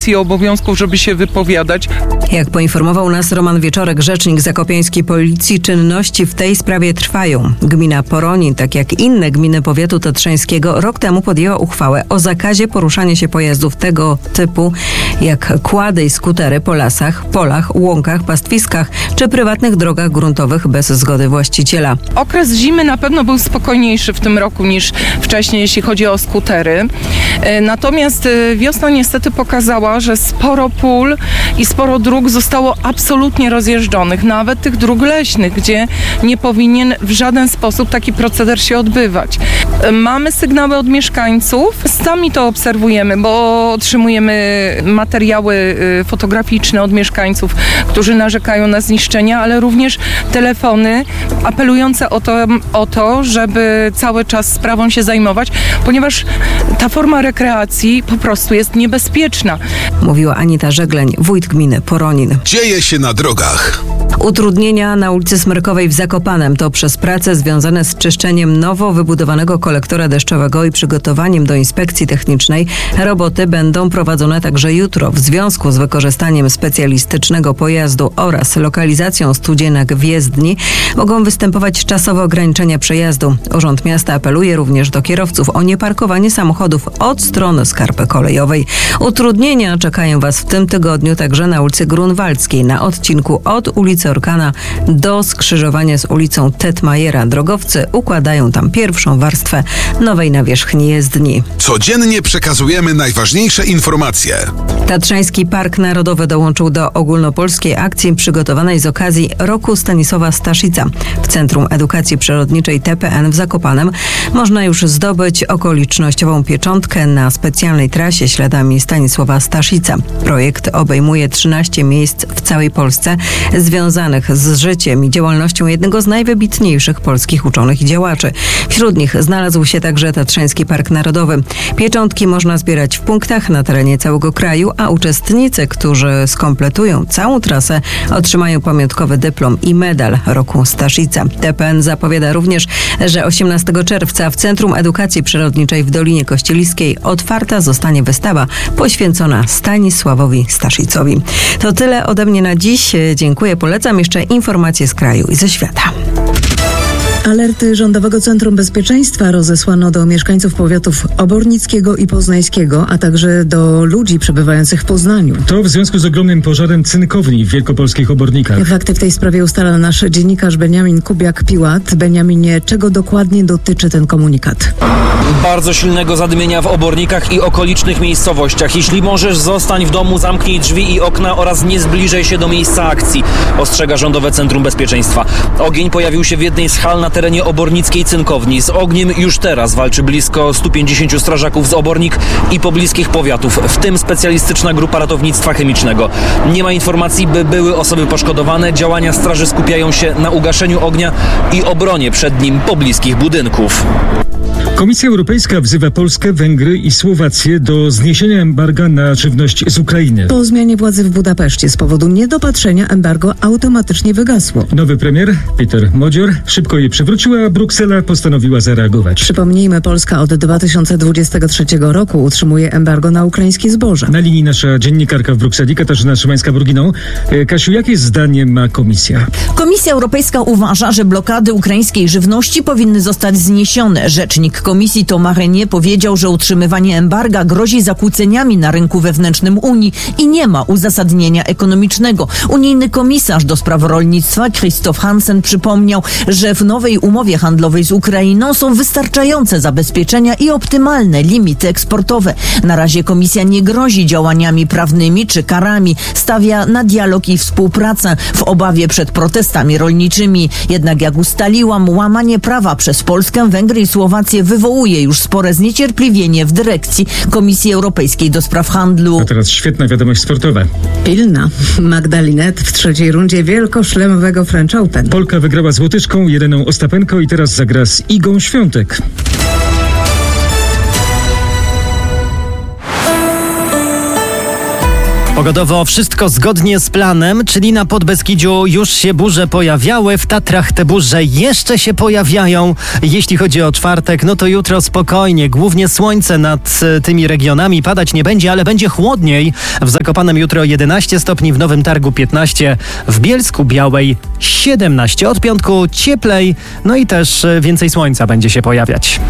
obligacji i obowiązków, żeby się wypowiadać. Jak poinformował nas Roman Wieczorek, rzecznik zakopiańskiej policji, czynności w tej sprawie trwają. Gmina Poronin, tak jak inne gminy powiatu tatrzańskiego, rok temu podjęła uchwałę o zakazie poruszania się pojazdów tego typu jak kłady i skutery po lasach, polach, łąkach, pastwiskach czy prywatnych drogach gruntowych bez zgody właściciela. Okres zimy na pewno był spokojniejszy w tym roku niż wcześniej, jeśli chodzi o skutery. Natomiast wiosna niestety pokazała, że sporo pól i sporo dróg zostało absolutnie rozjeżdżonych, nawet tych dróg leśnych, gdzie nie powinien w żaden sposób taki proceder się odbywać. Mamy sygnały od mieszkańców, sami to obserwujemy, bo otrzymujemy materiały fotograficzne od mieszkańców, którzy narzekają na zniszczenia, ale również telefony apelujące o to, żeby cały czas sprawą się zajmować, ponieważ ta forma rekreacji po prostu jest niebezpieczna. Mówiła Anita Żegleń, wójt gminy Poronin. Dzieje się na drogach. Utrudnienia na ulicy Smyrkowej w Zakopanem to przez prace związane z czyszczeniem nowo wybudowanego kolektora deszczowego i przygotowaniem do inspekcji technicznej. Roboty będą prowadzone także jutro. W związku z wykorzystaniem specjalistycznego pojazdu oraz lokalizacją studzienek w jezdni mogą występować czasowe ograniczenia przejazdu. Urząd Miasta apeluje również do kierowców o nieparkowanie samochodów od strony skarpy kolejowej. Utrudnienia czekają Was w tym tygodniu także na ulicy Grunwaldzkiej, na odcinku od ulicy Orkana do skrzyżowania z ulicą Tetmajera. Drogowcy układają tam pierwszą warstwę nowej nawierzchni jezdni. Codziennie przekazujemy najważniejsze informacje. Tatrzański Park Narodowy dołączył do ogólnopolskiej akcji przygotowanej z okazji Roku Stanisława Staszica. W Centrum Edukacji Przyrodniczej TPN w Zakopanem można już zdobyć okolicznościową pieczątkę na specjalnej trasie śladami Stanisława Staszica. Projekt obejmuje 13 miejsc w całej Polsce związanych z życiem i działalnością jednego z najwybitniejszych polskich uczonych i działaczy. Wśród nich znalazł się także Tatrzański Park Narodowy. Pieczątki można zbierać w punktach na terenie całego kraju, a uczestnicy, którzy skompletują całą trasę, otrzymają pamiątkowy dyplom i medal Roku Staszica. TPN zapowiada również, że 18 czerwca w Centrum Edukacji Przyrodniczej w Dolinie Kościeliskiej otwarta zostanie wystawa poświęcona Stanisławowi Staszicowi. To tyle ode mnie na dziś. Dziękuję. Polecam jeszcze informacje z kraju i ze świata. Alerty Rządowego Centrum Bezpieczeństwa rozesłano do mieszkańców powiatów obornickiego i poznańskiego, a także do ludzi przebywających w Poznaniu. To w związku z ogromnym pożarem cynkowni w wielkopolskich Obornikach. Fakty w tej sprawie ustala nasz dziennikarz Beniamin Kubiak-Piłat. Beniaminie, czego dokładnie dotyczy ten komunikat? Bardzo silnego zadymienia w Obornikach i okolicznych miejscowościach. Jeśli możesz, zostań w domu, zamknij drzwi i okna oraz nie zbliżaj się do miejsca akcji, ostrzega Rządowe Centrum Bezpieczeństwa. Ogień pojawił się w jednej z hal na terenie obornickiej cynkowni. Z ogniem już teraz walczy blisko 150 strażaków z Obornik i pobliskich powiatów, w tym specjalistyczna grupa ratownictwa chemicznego. Nie ma informacji, by były osoby poszkodowane. Działania straży skupiają się na ugaszeniu ognia i obronie przed nim pobliskich budynków. Komisja Europejska wzywa Polskę, Węgry i Słowację do zniesienia embarga na żywność z Ukrainy. Po zmianie władzy w Budapeszcie z powodu niedopatrzenia embargo automatycznie wygasło. Nowy premier, Peter Modzior, szybko je przywrócił, a Bruksela postanowiła zareagować. Przypomnijmy, Polska od 2023 roku utrzymuje embargo na ukraińskie zboże. Na linii nasza dziennikarka w Brukseli, Katarzyna Szymańska-Burginą. Kasiu, jakie zdanie ma komisja? Komisja Europejska uważa, że blokady ukraińskiej żywności powinny zostać zniesione. Rzecznik Komisji Thomas Renier powiedział, że utrzymywanie embarga grozi zakłóceniami na rynku wewnętrznym Unii i nie ma uzasadnienia ekonomicznego. Unijny komisarz do spraw rolnictwa Christoph Hansen przypomniał, że w nowej umowie handlowej z Ukrainą są wystarczające zabezpieczenia i optymalne limity eksportowe. Na razie komisja nie grozi działaniami prawnymi czy karami. Stawia na dialog i współpracę w obawie przed protestami rolniczymi. Jednak jak ustaliłam, łamanie prawa przez Polskę, Węgry i Słowację wywołuje już spore zniecierpliwienie w dyrekcji Komisji Europejskiej do spraw handlu. A teraz świetna wiadomość sportowa. Pilna. Magda Linette w trzeciej rundzie wielkoszlemowego French Open. Polka wygrała z Łotyczką Jeleną Ostapenko i teraz zagra z Igą Świątek. Pogodowo wszystko zgodnie z planem, czyli na Podbeskidziu już się burze pojawiały, w Tatrach te burze jeszcze się pojawiają. Jeśli chodzi o czwartek, no to jutro spokojnie, głównie słońce nad tymi regionami, padać nie będzie, ale będzie chłodniej. W Zakopanem jutro 11 stopni, w Nowym Targu 15, w Bielsku Białej 17. Od piątku cieplej, no i też więcej słońca będzie się pojawiać.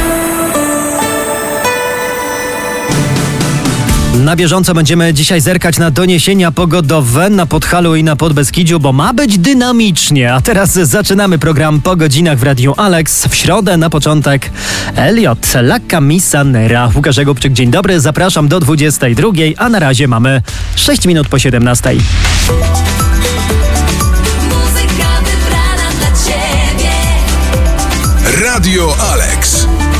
Na bieżąco będziemy dzisiaj zerkać na doniesienia pogodowe na Podhalu i na Podbeskidziu, bo ma być dynamicznie. A teraz zaczynamy program Po godzinach w Radiu Alex. W środę na początek Elliot, La Camisa Nera. Łukasz Gubczyk, dzień dobry, zapraszam do 22, a na razie mamy 6 minut po 17. Radio Alex.